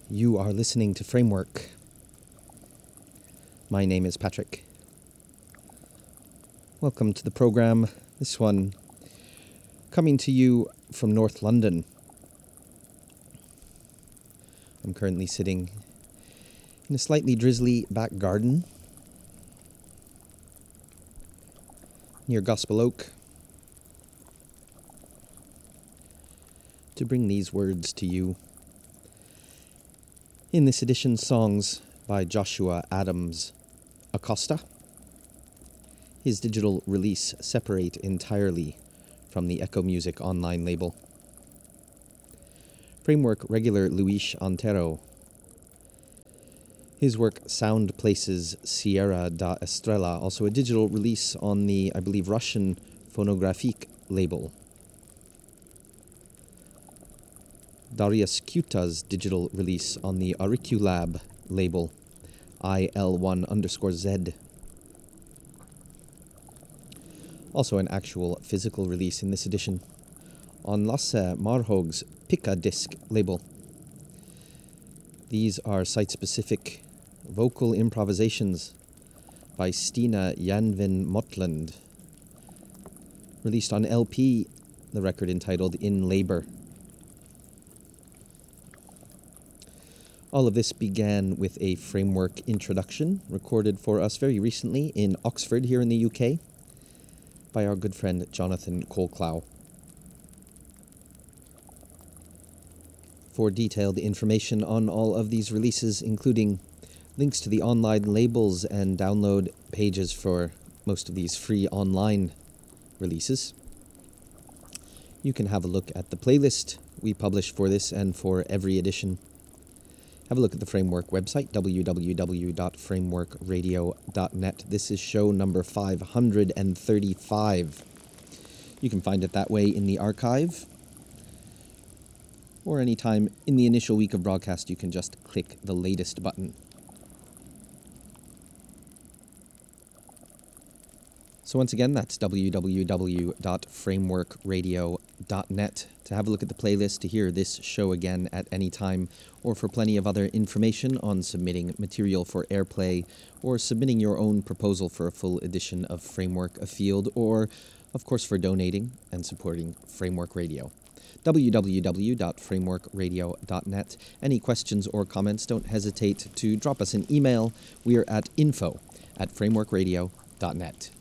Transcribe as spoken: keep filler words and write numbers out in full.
You are listening to Framework. My name is Patrick. Welcome to the program. This one coming to you from North London. I'm currently sitting in a slightly drizzly back garden near Gospel Oak to bring these words to you. In this edition, songs by Joshua Adams Acosta. His digital release Separate entirely from the Echo Music online label. Framework regular Luis Antero. His work Sound Places Sierra da Estrella, also a digital release on the, I believe, Russian Phonographic label. Darius Kuta's digital release on the Auriculab label, I L one underscore Z. Also an actual physical release in this edition on Lasse Marhog's Pika Disc label. These are site-specific vocal improvisations by Stina Janvin Motland, released on L P, the record entitled In Labor. All of this began with a Framework introduction recorded for us very recently in Oxford here in the U K by our good friend Jonathan Colclough. For detailed information on all of these releases, including links to the online labels and download pages for most of these free online releases, you can have a look at the playlist we publish for this and for every edition. Have a look at the Framework website, w w w dot framework radio dot net. This is show number five hundred thirty-five. You can find it that way in the archive, or anytime in the initial week of broadcast, you can just click the latest button. So once again, that's w w w dot framework radio dot net to have a look at the playlist, to hear this show again at any time, or for plenty of other information on submitting material for airplay, or submitting your own proposal for a full edition of Framework Afield, or, of course, for donating and supporting Framework Radio. w w w dot framework radio dot net. Any questions or comments, don't hesitate to drop us an email. We are at info at framework radio dot net.